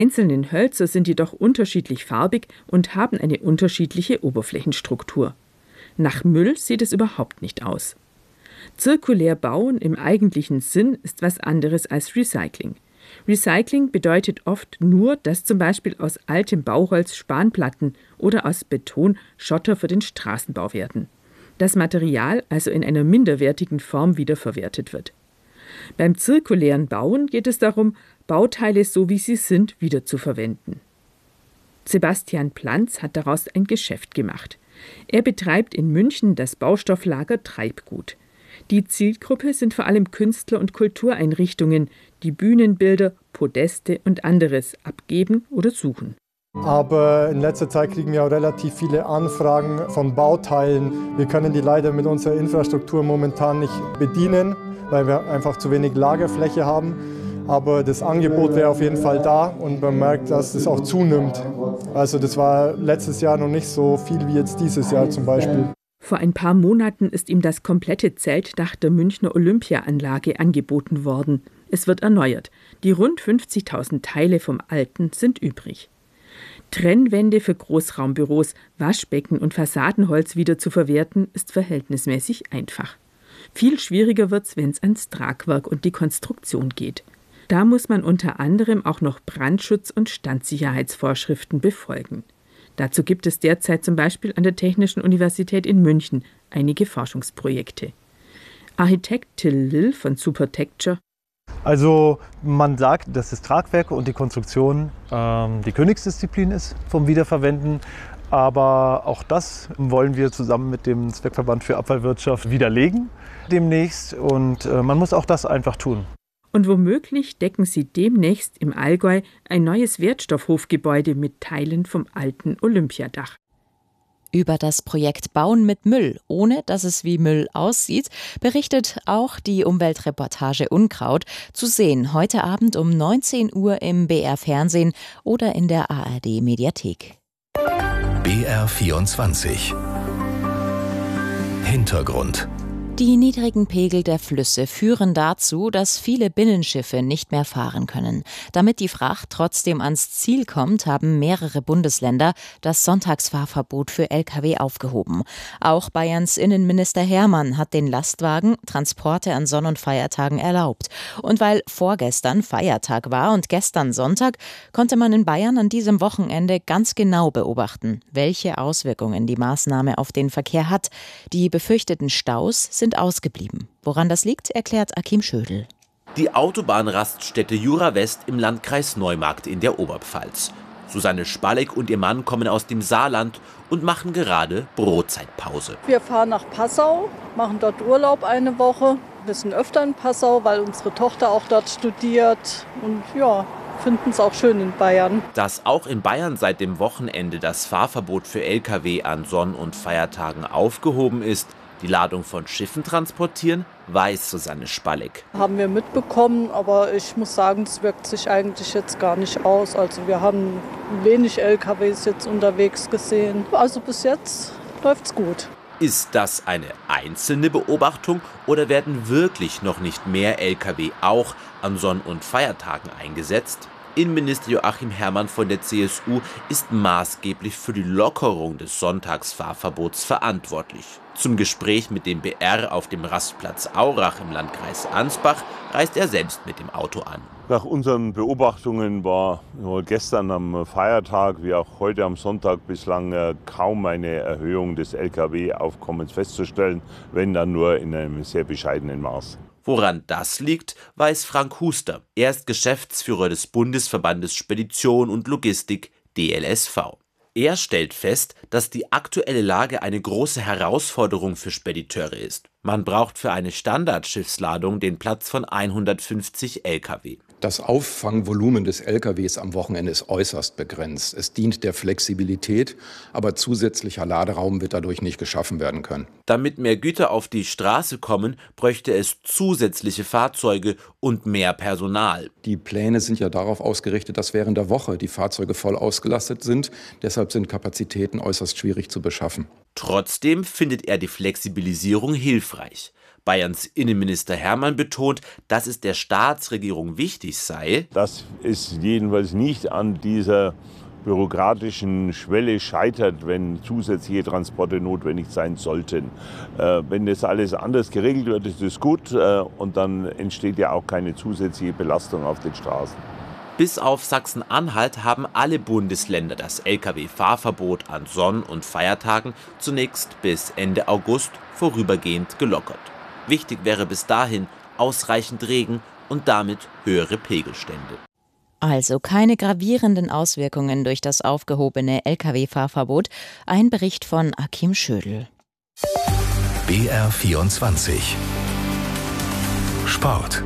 Einzelne Hölzer sind jedoch unterschiedlich farbig und haben eine unterschiedliche Oberflächenstruktur. Nach Müll sieht es überhaupt nicht aus. Zirkulär bauen im eigentlichen Sinn ist was anderes als Recycling. Recycling bedeutet oft nur, dass zum Beispiel aus altem Bauholz Spanplatten oder aus Beton Schotter für den Straßenbau werden. Das Material also in einer minderwertigen Form wiederverwertet wird. Beim zirkulären Bauen geht es darum, Bauteile so wie sie sind wiederzuverwenden. Sebastian Planz hat daraus ein Geschäft gemacht. Er betreibt in München das Baustofflager Treibgut. Die Zielgruppe sind vor allem Künstler und Kultureinrichtungen, die Bühnenbilder, Podeste und anderes abgeben oder suchen. Aber in letzter Zeit kriegen wir auch relativ viele Anfragen von Bauteilen. Wir können die leider mit unserer Infrastruktur momentan nicht bedienen, weil wir einfach zu wenig Lagerfläche haben. Aber das Angebot wäre auf jeden Fall da und man merkt, dass es auch zunimmt. Also das war letztes Jahr noch nicht so viel wie jetzt dieses Jahr zum Beispiel. Vor ein paar Monaten ist ihm das komplette Zeltdach der Münchner Olympiaanlage angeboten worden. Es wird erneuert. Die rund 50.000 Teile vom alten sind übrig. Trennwände für Großraumbüros, Waschbecken und Fassadenholz wieder zu verwerten, ist verhältnismäßig einfach. Viel schwieriger wird's, wenn es ans Tragwerk und die Konstruktion geht. Da muss man unter anderem auch noch Brandschutz- und Standsicherheitsvorschriften befolgen. Dazu gibt es derzeit zum Beispiel an der Technischen Universität in München einige Forschungsprojekte. Architekt Till Lill von Supertecture: Also man sagt, dass das Tragwerk und die Konstruktion die Königsdisziplin ist vom Wiederverwenden. Aber auch das wollen wir zusammen mit dem Zweckverband für Abfallwirtschaft widerlegen demnächst. Und man muss auch das einfach tun. Und womöglich decken sie demnächst im Allgäu ein neues Wertstoffhofgebäude mit Teilen vom alten Olympiadach. Über das Projekt Bauen mit Müll, ohne dass es wie Müll aussieht, berichtet auch die Umweltreportage Unkraut, zu sehen heute Abend um 19 Uhr im BR Fernsehen oder in der ARD Mediathek. BR 24 Hintergrund. Die niedrigen Pegel der Flüsse führen dazu, dass viele Binnenschiffe nicht mehr fahren können. Damit die Fracht trotzdem ans Ziel kommt, haben mehrere Bundesländer das Sonntagsfahrverbot für Lkw aufgehoben. Auch Bayerns Innenminister Hermann hat den Lastwagen Transporte an Sonn- und Feiertagen erlaubt. Und weil vorgestern Feiertag war und gestern Sonntag, konnte man in Bayern an diesem Wochenende ganz genau beobachten, welche Auswirkungen die Maßnahme auf den Verkehr hat. Die befürchteten Staus sind ausgeblieben. Woran das liegt, erklärt Akim Schödel. Die Autobahnraststätte Jura West im Landkreis Neumarkt in der Oberpfalz. Susanne Spalek und ihr Mann kommen aus dem Saarland und machen gerade Brotzeitpause. Wir fahren nach Passau, machen dort Urlaub eine Woche. Wir sind öfter in Passau, weil unsere Tochter auch dort studiert. Und ja, finden es auch schön in Bayern. Dass auch in Bayern seit dem Wochenende das Fahrverbot für Lkw an Sonn- und Feiertagen aufgehoben ist, die Ladung von Schiffen transportieren, weiß Susanne Spalek. Haben wir mitbekommen, aber ich muss sagen, es wirkt sich eigentlich jetzt gar nicht aus. Also wir haben wenig LKWs jetzt unterwegs gesehen. Also bis jetzt läuft's gut. Ist das eine einzelne Beobachtung oder werden wirklich noch nicht mehr Lkw auch an Sonn- und Feiertagen eingesetzt? Innenminister Joachim Herrmann von der CSU ist maßgeblich für die Lockerung des Sonntagsfahrverbots verantwortlich. Zum Gespräch mit dem BR auf dem Rastplatz Aurach im Landkreis Ansbach reist er selbst mit dem Auto an. Nach unseren Beobachtungen war gestern am Feiertag wie auch heute am Sonntag bislang kaum eine Erhöhung des Lkw-Aufkommens festzustellen, wenn dann nur in einem sehr bescheidenen Maß. Woran das liegt, weiß Frank Huster. Er ist Geschäftsführer des Bundesverbandes Spedition und Logistik DLSV. Er stellt fest, dass die aktuelle Lage eine große Herausforderung für Spediteure ist. Man braucht für eine Standardschiffsladung den Platz von 150 Lkw. Das Auffangvolumen des LKWs am Wochenende ist äußerst begrenzt. Es dient der Flexibilität, aber zusätzlicher Laderaum wird dadurch nicht geschaffen werden können. Damit mehr Güter auf die Straße kommen, bräuchte es zusätzliche Fahrzeuge und mehr Personal. Die Pläne sind ja darauf ausgerichtet, dass während der Woche die Fahrzeuge voll ausgelastet sind. Deshalb sind Kapazitäten äußerst schwierig zu beschaffen. Trotzdem findet er die Flexibilisierung hilfreich. Bayerns Innenminister Hermann betont, dass es der Staatsregierung wichtig sei, dass es jedenfalls nicht an dieser bürokratischen Schwelle scheitert, wenn zusätzliche Transporte notwendig sein sollten. Wenn das alles anders geregelt wird, ist es gut und dann entsteht ja auch keine zusätzliche Belastung auf den Straßen. Bis auf Sachsen-Anhalt haben alle Bundesländer das Lkw-Fahrverbot an Sonn- und Feiertagen zunächst bis Ende August vorübergehend gelockert. Wichtig wäre bis dahin ausreichend Regen und damit höhere Pegelstände. Also keine gravierenden Auswirkungen durch das aufgehobene Lkw-Fahrverbot. Ein Bericht von Akim Schödel. BR24 Sport.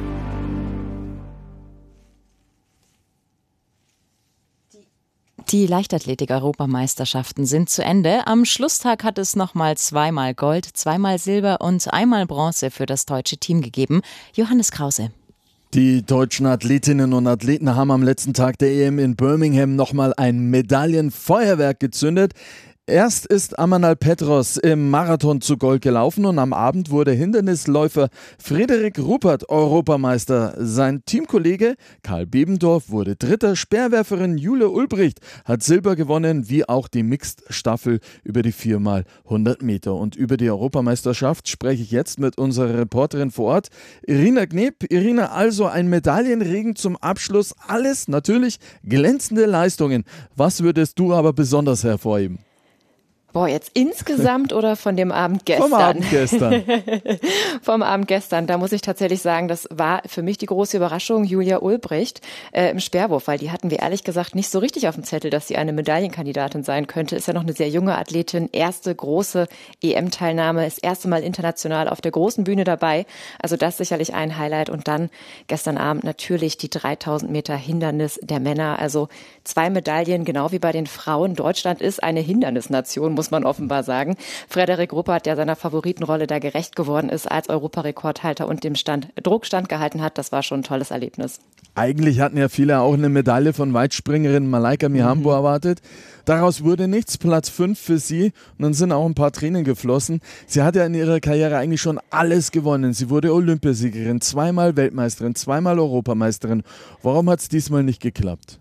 Die Leichtathletik-Europameisterschaften sind zu Ende. Am Schlusstag hat es nochmal zweimal Gold, zweimal Silber und einmal Bronze für das deutsche Team gegeben. Johannes Krause. Die deutschen Athletinnen und Athleten haben am letzten Tag der EM in Birmingham nochmal ein Medaillenfeuerwerk gezündet. Erst ist Amanal Petros im Marathon zu Gold gelaufen und am Abend wurde Hindernisläufer Frederik Ruppert Europameister. Sein Teamkollege Karl Bebendorf wurde Dritter. Speerwerferin Jule Ulbricht hat Silber gewonnen, wie auch die Mixed-Staffel über die 4x100 Meter. Und über die Europameisterschaft spreche ich jetzt mit unserer Reporterin vor Ort, Irina Knep. Irina, also ein Medaillenregen zum Abschluss. Alles natürlich glänzende Leistungen. Was würdest du aber besonders hervorheben? Boah, jetzt insgesamt oder von dem Abend gestern? Vom Abend gestern. Vom Abend gestern. Da muss ich tatsächlich sagen, das war für mich die große Überraschung, Julia Ulbricht im Speerwurf, weil die hatten wir ehrlich gesagt nicht so richtig auf dem Zettel, dass sie eine Medaillenkandidatin sein könnte. Ist ja noch eine sehr junge Athletin, erste große EM-Teilnahme, das erste Mal international auf der großen Bühne dabei. Also das sicherlich ein Highlight. Und dann gestern Abend natürlich die 3000 Meter Hindernis der Männer. Also 2 Medaillen, genau wie bei den Frauen. Deutschland ist eine Hindernisnation, muss man offenbar sagen. Frederik Ruppert, der seiner Favoritenrolle da gerecht geworden ist als Europarekordhalter und dem Druck standgehalten hat, das war schon ein tolles Erlebnis. Eigentlich hatten ja viele auch eine Medaille von Weitspringerin Malaika Mihambo erwartet. Daraus wurde nichts, Platz 5 für sie und dann sind auch ein paar Tränen geflossen. Sie hat ja in ihrer Karriere eigentlich schon alles gewonnen. Sie wurde Olympiasiegerin, 2-mal Weltmeisterin, 2-mal Europameisterin. Warum hat es diesmal nicht geklappt?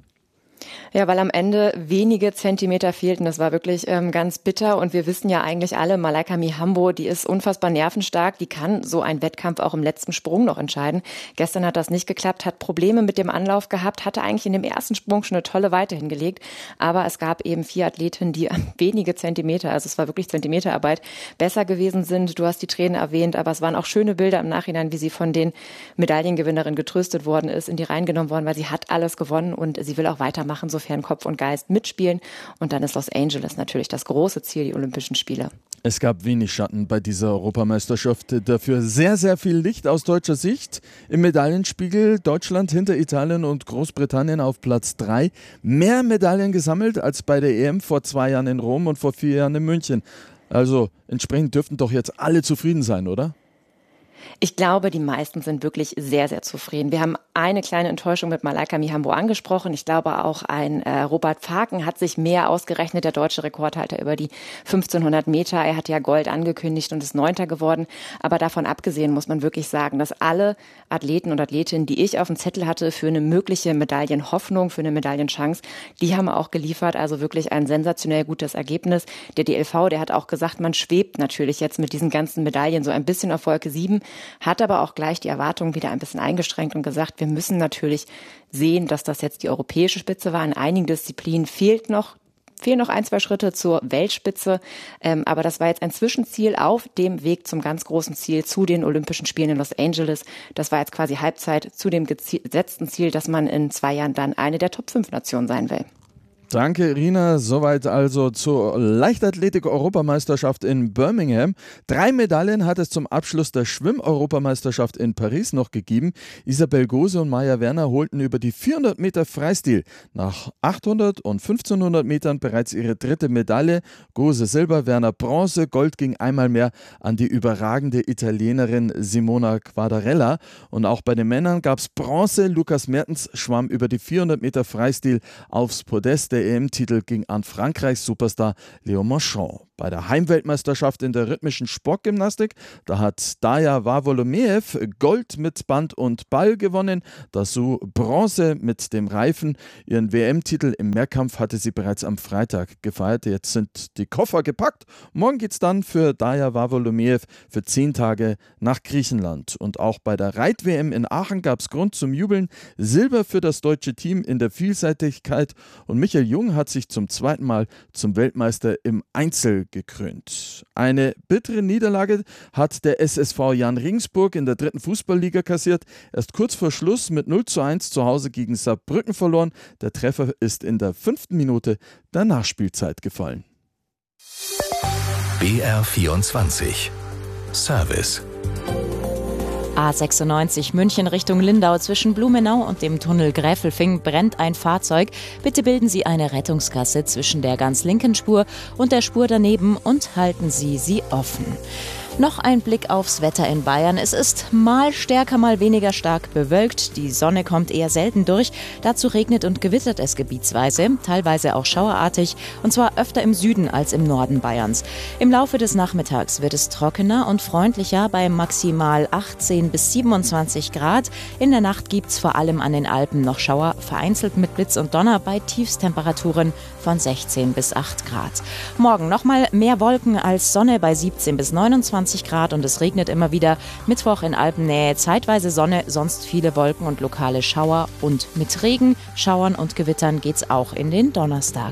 Ja, weil am Ende wenige Zentimeter fehlten. Das war wirklich ganz bitter. Und wir wissen ja eigentlich alle, Malaika Mihambo, die ist unfassbar nervenstark. Die kann so einen Wettkampf auch im letzten Sprung noch entscheiden. Gestern hat das nicht geklappt, hat Probleme mit dem Anlauf gehabt, hatte eigentlich in dem ersten Sprung schon eine tolle Weite hingelegt. Aber es gab eben 4 Athletinnen, die wenige Zentimeter, also es war wirklich Zentimeterarbeit, besser gewesen sind. Du hast die Tränen erwähnt, aber es waren auch schöne Bilder im Nachhinein, wie sie von den Medaillengewinnerinnen getröstet worden ist, in die Reihen genommen worden, weil sie hat alles gewonnen und sie will auch weitermachen, sofern Kopf und Geist mitspielen. Und dann ist Los Angeles natürlich das große Ziel, die Olympischen Spiele. Es gab wenig Schatten bei dieser Europameisterschaft, dafür sehr, sehr viel Licht aus deutscher Sicht. Im Medaillenspiegel Deutschland hinter Italien und Großbritannien auf Platz 3. Mehr Medaillen gesammelt als bei der EM vor 2 Jahren in Rom und vor 4 Jahren in München. Also entsprechend dürften doch jetzt alle zufrieden sein, oder? Ich glaube, die meisten sind wirklich sehr, sehr zufrieden. Wir haben eine kleine Enttäuschung mit Malaika Mihambo angesprochen. Ich glaube auch ein Robert Faken hat sich mehr ausgerechnet, der deutsche Rekordhalter über die 1500 Meter. Er hat ja Gold angekündigt und ist 9. geworden. Aber davon abgesehen muss man wirklich sagen, dass alle Athleten und Athletinnen, die ich auf dem Zettel hatte für eine mögliche Medaillenhoffnung, für eine Medaillenchance, die haben auch geliefert. Also wirklich ein sensationell gutes Ergebnis. Der DLV, der hat auch gesagt, man schwebt natürlich jetzt mit diesen ganzen Medaillen so ein bisschen auf Wolke 7. Hat aber auch gleich die Erwartungen wieder ein bisschen eingeschränkt und gesagt, wir müssen natürlich sehen, dass das jetzt die europäische Spitze war. In einigen Disziplinen fehlen noch 1, 2 Schritte zur Weltspitze. Aber das war jetzt ein Zwischenziel auf dem Weg zum ganz großen Ziel, zu den Olympischen Spielen in Los Angeles. Das war jetzt quasi Halbzeit zu dem gesetzten Ziel, dass man in 2 Jahren dann eine der Top-5-Nationen sein will. Danke, Irina. Soweit also zur Leichtathletik-Europameisterschaft in Birmingham. 3 Medaillen hat es zum Abschluss der Schwimm-Europameisterschaft in Paris noch gegeben. Isabel Gose und Maja Werner holten über die 400 Meter Freistil nach 800 und 1500 Metern bereits ihre 3. Medaille. Gose Silber, Werner Bronze. Gold ging einmal mehr an die überragende Italienerin Simona Quadarella. Und auch bei den Männern gab es Bronze. Lukas Mertens schwamm über die 400 Meter Freistil aufs Podest. Der EM-Titel ging an Frankreichs Superstar Léo Marchand. Bei der Heimweltmeisterschaft in der rhythmischen Sportgymnastik, da hat Daja Wawolomeev Gold mit Band und Ball gewonnen, dazu Bronze mit dem Reifen. Ihren WM-Titel im Mehrkampf hatte sie bereits am Freitag gefeiert. Jetzt sind die Koffer gepackt. Morgen geht's dann für Daja Wawolomeev für 10 Tage nach Griechenland. Und auch bei der Reit-WM in Aachen gab es Grund zum Jubeln. Silber für das deutsche Team in der Vielseitigkeit. Und Michael Jung hat sich zum zweiten Mal zum Weltmeister im Einzel gekrönt. Eine bittere Niederlage hat der SSV Jan Regensburg in der 3. Fußballliga kassiert. Erst kurz vor Schluss mit 0:1 zu Hause gegen Saarbrücken verloren. Der Treffer ist in der 5. Minute der Nachspielzeit gefallen. BR24 Service. A96 München Richtung Lindau zwischen Blumenau und dem Tunnel Gräfelfing brennt ein Fahrzeug. Bitte bilden Sie eine Rettungsgasse zwischen der ganz linken Spur und der Spur daneben und halten Sie sie offen. Noch ein Blick aufs Wetter in Bayern. Es ist mal stärker, mal weniger stark bewölkt. Die Sonne kommt eher selten durch. Dazu regnet und gewittert es gebietsweise, teilweise auch schauerartig, und zwar öfter im Süden als im Norden Bayerns. Im Laufe des Nachmittags wird es trockener und freundlicher bei maximal 18 bis 27 Grad. In der Nacht gibt es vor allem an den Alpen noch Schauer, vereinzelt mit Blitz und Donner bei Tiefstemperaturen von 16 bis 8 Grad. Morgen nochmal mehr Wolken als Sonne bei 17 bis 29 Grad und es regnet immer wieder. Mittwoch in Alpennähe zeitweise Sonne, sonst viele Wolken und lokale Schauer. Und mit Regen, Schauern und Gewittern geht's auch in den Donnerstag.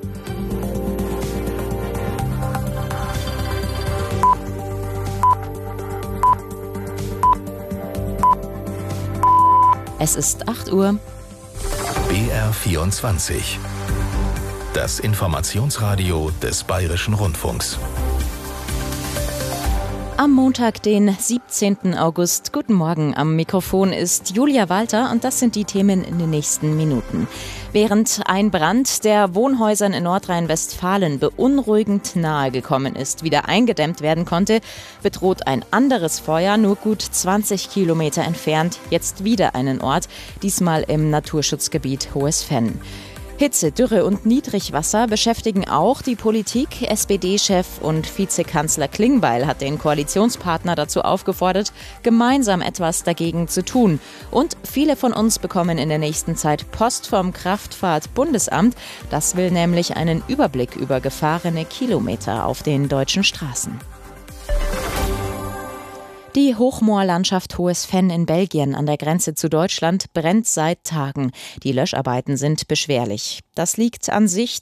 Es ist 8 Uhr. BR24. Das Informationsradio des Bayerischen Rundfunks. Am Montag, den 17. August. Guten Morgen. Am Mikrofon ist Julia Walter und das sind die Themen in den nächsten Minuten. Während ein Brand, der Wohnhäusern in Nordrhein-Westfalen beunruhigend nahe gekommen ist, wieder eingedämmt werden konnte, bedroht ein anderes Feuer nur gut 20 Kilometer entfernt jetzt wieder einen Ort, diesmal im Naturschutzgebiet Hohes Venn. Hitze, Dürre und Niedrigwasser beschäftigen auch die Politik. SPD-Chef und Vizekanzler Klingbeil hat den Koalitionspartner dazu aufgefordert, gemeinsam etwas dagegen zu tun. Und viele von uns bekommen in der nächsten Zeit Post vom Kraftfahrt-Bundesamt. Das will nämlich einen Überblick über gefahrene Kilometer auf den deutschen Straßen. Die Hochmoorlandschaft Hohes Venn in Belgien an der Grenze zu Deutschland brennt seit Tagen. Die Löscharbeiten sind beschwerlich. Das liegt an sich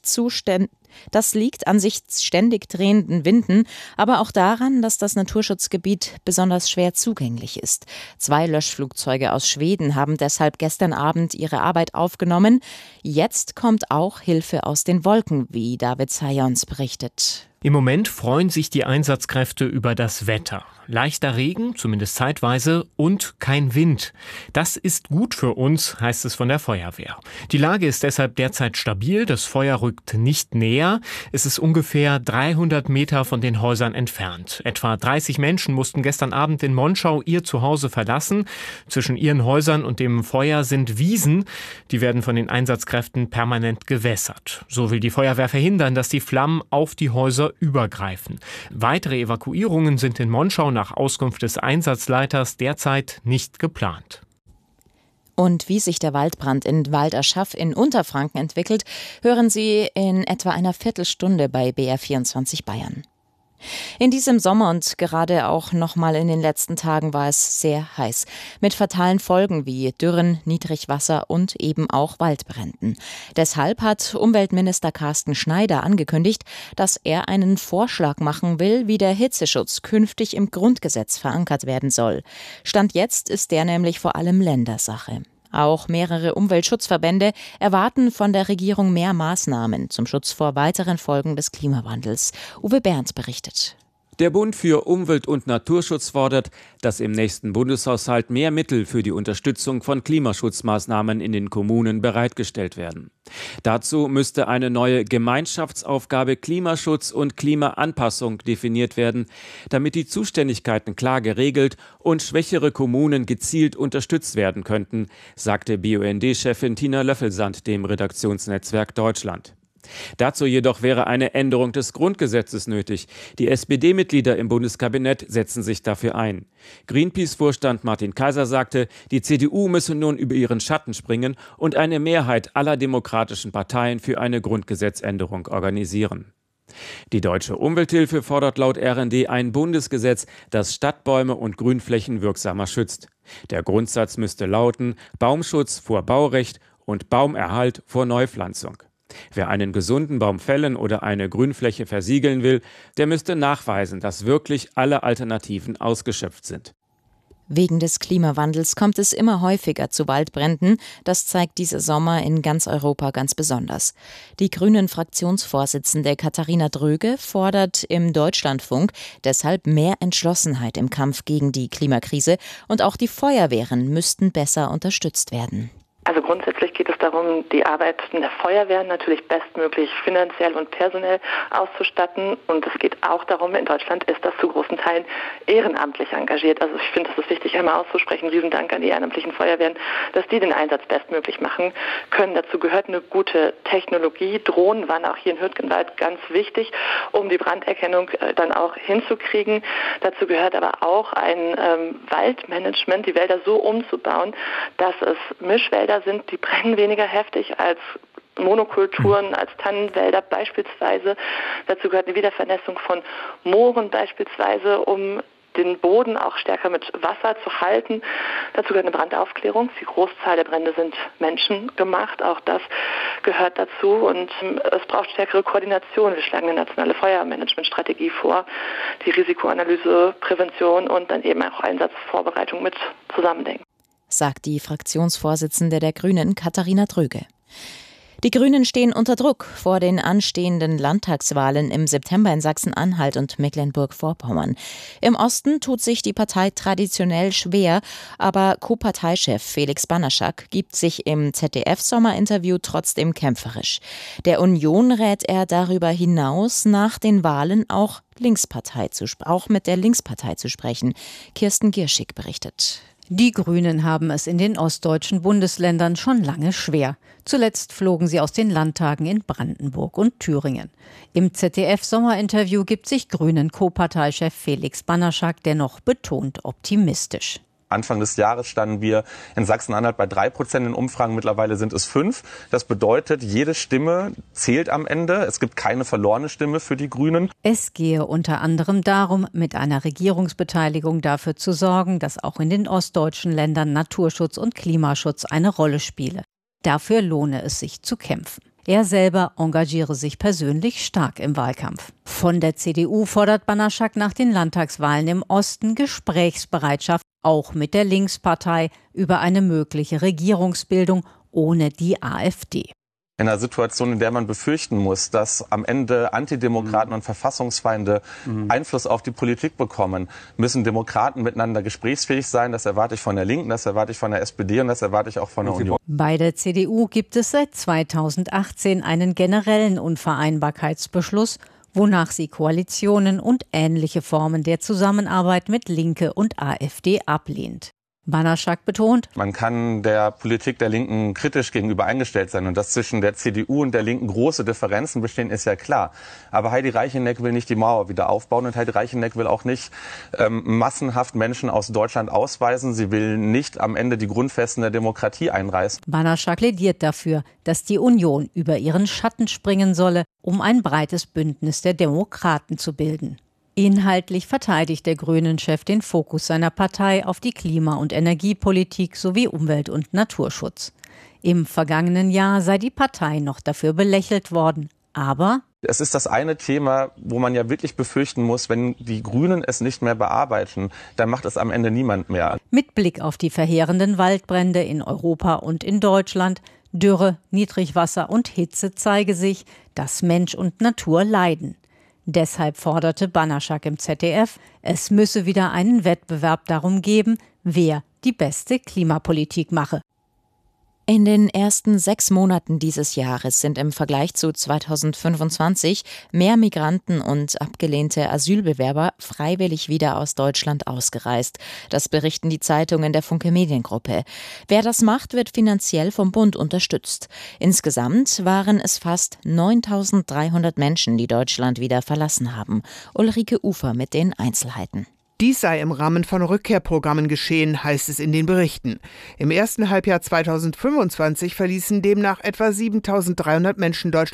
ständig drehenden Winden, aber auch daran, dass das Naturschutzgebiet besonders schwer zugänglich ist. 2 Löschflugzeuge aus Schweden haben deshalb gestern Abend ihre Arbeit aufgenommen. Jetzt kommt auch Hilfe aus den Wolken, wie David Sayons berichtet. Im Moment freuen sich die Einsatzkräfte über das Wetter. Leichter Regen, zumindest zeitweise, und kein Wind. Das ist gut für uns, heißt es von der Feuerwehr. Die Lage ist deshalb derzeit stabil, das Feuer rückt nicht näher. Es ist ungefähr 300 Meter von den Häusern entfernt. Etwa 30 Menschen mussten gestern Abend in Monschau ihr Zuhause verlassen. Zwischen ihren Häusern und dem Feuer sind Wiesen. Die werden von den Einsatzkräften permanent gewässert. So will die Feuerwehr verhindern, dass die Flammen auf die Häuser übergreifen. Weitere Evakuierungen sind in Monschau nach Auskunft des Einsatzleiters derzeit nicht geplant. Und wie sich der Waldbrand in Walderschaff in Unterfranken entwickelt, hören Sie in etwa einer Viertelstunde bei BR24 Bayern. In diesem Sommer und gerade auch noch mal in den letzten Tagen war es sehr heiß, mit fatalen Folgen wie Dürren, Niedrigwasser und eben auch Waldbränden. Deshalb hat Umweltminister Carsten Schneider angekündigt, dass er einen Vorschlag machen will, wie der Hitzeschutz künftig im Grundgesetz verankert werden soll. Stand jetzt ist der nämlich vor allem Ländersache. Auch mehrere Umweltschutzverbände erwarten von der Regierung mehr Maßnahmen zum Schutz vor weiteren Folgen des Klimawandels. Uwe Bernd berichtet. Der Bund für Umwelt- und Naturschutz fordert, dass im nächsten Bundeshaushalt mehr Mittel für die Unterstützung von Klimaschutzmaßnahmen in den Kommunen bereitgestellt werden. Dazu müsste eine neue Gemeinschaftsaufgabe Klimaschutz und Klimaanpassung definiert werden, damit die Zuständigkeiten klar geregelt und schwächere Kommunen gezielt unterstützt werden könnten, sagte BUND-Chefin Tina Löffelsand dem Redaktionsnetzwerk Deutschland. Dazu jedoch wäre eine Änderung des Grundgesetzes nötig. Die SPD-Mitglieder im Bundeskabinett setzen sich dafür ein. Greenpeace-Vorstand Martin Kaiser sagte, die CDU müsse nun über ihren Schatten springen und eine Mehrheit aller demokratischen Parteien für eine Grundgesetzänderung organisieren. Die Deutsche Umwelthilfe fordert laut RND ein Bundesgesetz, das Stadtbäume und Grünflächen wirksamer schützt. Der Grundsatz müsste lauten: Baumschutz vor Baurecht und Baumerhalt vor Neupflanzung. Wer einen gesunden Baum fällen oder eine Grünfläche versiegeln will, der müsste nachweisen, dass wirklich alle Alternativen ausgeschöpft sind. Wegen des Klimawandels kommt es immer häufiger zu Waldbränden. Das zeigt dieser Sommer in ganz Europa ganz besonders. Die Grünen-Fraktionsvorsitzende Katharina Dröge fordert im Deutschlandfunk deshalb mehr Entschlossenheit im Kampf gegen die Klimakrise. Und auch die Feuerwehren müssten besser unterstützt werden. Also grundsätzlich geht es darum, die Arbeit der Feuerwehr natürlich bestmöglich finanziell und personell auszustatten. Und es geht auch darum, in Deutschland ist das zu großen Teilen ehrenamtlich engagiert. Also ich finde, es ist wichtig, einmal auszusprechen, Riesendank an die ehrenamtlichen Feuerwehren, dass die den Einsatz bestmöglich machen können. Dazu gehört eine gute Technologie. Drohnen waren auch hier in Hürtgenwald ganz wichtig, um die Branderkennung dann auch hinzukriegen. Dazu gehört aber auch ein Waldmanagement, die Wälder so umzubauen, dass es Mischwälder sind, die brennen weniger heftig als Monokulturen, als Tannenwälder beispielsweise. Dazu gehört eine Wiedervernässung von Mooren beispielsweise, um den Boden auch stärker mit Wasser zu halten. Dazu gehört eine Brandaufklärung. Die Großzahl der Brände sind menschengemacht. Auch das gehört dazu. Und es braucht stärkere Koordination. Wir schlagen eine nationale Feuermanagementstrategie vor, die Risikoanalyse, Prävention und dann eben auch Einsatzvorbereitung mit zusammendenken, sagt die Fraktionsvorsitzende der Grünen, Katharina Dröge. Die Grünen stehen unter Druck vor den anstehenden Landtagswahlen im September in Sachsen-Anhalt und Mecklenburg-Vorpommern. Im Osten tut sich die Partei traditionell schwer, aber Co-Parteichef Felix Banaschak gibt sich im ZDF-Sommerinterview trotzdem kämpferisch. Der Union rät er darüber hinaus, nach den Wahlen auch mit der Linkspartei zu sprechen. Kirsten Gierschig berichtet. Die Grünen haben es in den ostdeutschen Bundesländern schon lange schwer. Zuletzt flogen sie aus den Landtagen in Brandenburg und Thüringen. Im ZDF-Sommerinterview gibt sich Grünen-Co-Parteichef Felix Banaschak dennoch betont optimistisch. Anfang des Jahres standen wir in Sachsen-Anhalt bei 3% in Umfragen, mittlerweile sind es 5%. Das bedeutet, jede Stimme zählt am Ende. Es gibt keine verlorene Stimme für die Grünen. Es gehe unter anderem darum, mit einer Regierungsbeteiligung dafür zu sorgen, dass auch in den ostdeutschen Ländern Naturschutz und Klimaschutz eine Rolle spiele. Dafür lohne es sich zu kämpfen. Er selber engagiere sich persönlich stark im Wahlkampf. Von der CDU fordert Banaschak nach den Landtagswahlen im Osten Gesprächsbereitschaft, auch mit der Linkspartei, über eine mögliche Regierungsbildung ohne die AfD. In einer Situation, in der man befürchten muss, dass am Ende Antidemokraten und Verfassungsfeinde Einfluss auf die Politik bekommen, müssen Demokraten miteinander gesprächsfähig sein. Das erwarte ich von der Linken, das erwarte ich von der SPD und das erwarte ich auch von der Union. Bei der CDU gibt es seit 2018 einen generellen Unvereinbarkeitsbeschluss, wonach sie Koalitionen und ähnliche Formen der Zusammenarbeit mit Linke und AfD ablehnt. Banaschak betont, man kann der Politik der Linken kritisch gegenüber eingestellt sein. Und dass zwischen der CDU und der Linken große Differenzen bestehen, ist ja klar. Aber Heidi Reicheneck will nicht die Mauer wieder aufbauen und Heidi Reicheneck will auch nicht massenhaft Menschen aus Deutschland ausweisen. Sie will nicht am Ende die Grundfesten der Demokratie einreißen. Banaschak plädiert dafür, dass die Union über ihren Schatten springen solle, um ein breites Bündnis der Demokraten zu bilden. Inhaltlich verteidigt der Grünen-Chef den Fokus seiner Partei auf die Klima- und Energiepolitik sowie Umwelt- und Naturschutz. Im vergangenen Jahr sei die Partei noch dafür belächelt worden. Aber es ist das eine Thema, wo man ja wirklich befürchten muss, wenn die Grünen es nicht mehr bearbeiten, dann macht es am Ende niemand mehr. Mit Blick auf die verheerenden Waldbrände in Europa und in Deutschland, Dürre, Niedrigwasser und Hitze zeige sich, dass Mensch und Natur leiden. Deshalb forderte Banaschak im ZDF, es müsse wieder einen Wettbewerb darum geben, wer die beste Klimapolitik mache. In den ersten 6 Monaten dieses Jahres sind im Vergleich zu 2025 mehr Migranten und abgelehnte Asylbewerber freiwillig wieder aus Deutschland ausgereist. Das berichten die Zeitungen der Funke Mediengruppe. Wer das macht, wird finanziell vom Bund unterstützt. Insgesamt waren es fast 9.300 Menschen, die Deutschland wieder verlassen haben. Ulrike Ufer mit den Einzelheiten. Dies sei im Rahmen von Rückkehrprogrammen geschehen, heißt es in den Berichten. Im ersten Halbjahr 2025 verließen demnach etwa 7.300 Menschen Deutschland